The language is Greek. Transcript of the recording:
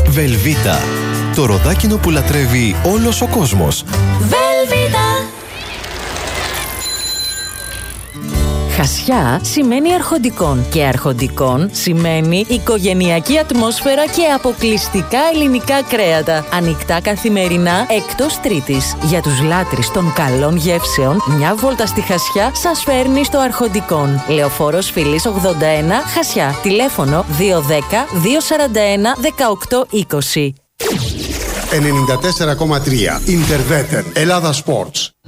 Βελβίτα. Το ροδάκινο που λατρεύει όλος ο κόσμος. Βελβίτα. Χασιά σημαίνει αρχοντικών και αρχοντικών σημαίνει οικογενειακή ατμόσφαιρα και αποκλειστικά ελληνικά κρέατα. Ανοιχτά καθημερινά εκτός Τρίτης. Για τους λάτρεις των καλών γεύσεων, μια βόλτα στη Χασιά σας φέρνει στο Αρχοντικόν. Λεωφόρος Φιλής 81, Χασιά. Τηλέφωνο 210 241 1820. 94,3 Interveter Ελλάδα Sports.